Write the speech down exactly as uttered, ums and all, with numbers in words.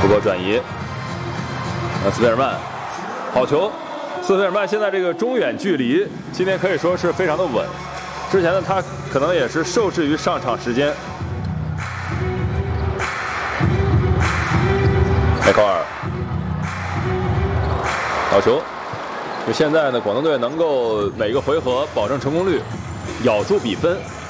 不过转移，那斯佩尔曼，好球！斯佩尔曼现在这个中远距离，今天可以说是非常的稳。之前呢，他可能也是受制于上场时间。梅考尔，好球！就现在呢，广东队能够每个回合保证成功率，咬住比分。